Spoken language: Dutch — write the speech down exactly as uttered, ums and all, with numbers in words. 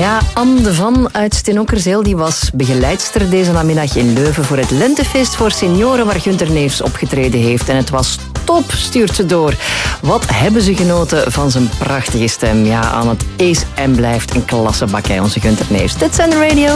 Ja, Anne de Van uit Stenokkerzeel die was begeleidster deze namiddag in Leuven voor het Lentefeest voor senioren waar Gunter Neefs opgetreden heeft. En het was top, stuurt ze door. Wat hebben ze genoten van zijn prachtige stem. Ja, Anne, het is en blijft een klassebak, hè, onze Gunter Neefs. Dit zijn de radio.